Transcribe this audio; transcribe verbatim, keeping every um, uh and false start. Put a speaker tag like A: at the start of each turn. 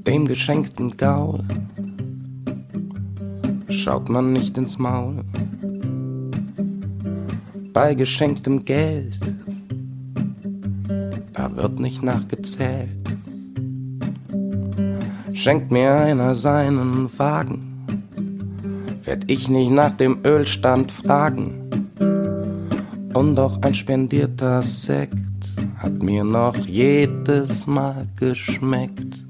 A: Dem geschenkten Gaul schaut man nicht ins Maul. Bei geschenktem Geld, da wird nicht nachgezählt. Schenkt mir einer seinen Wagen, werd ich nicht nach dem Ölstand fragen. Und auch ein spendierter Sekt hat mir noch jedes Mal geschmeckt.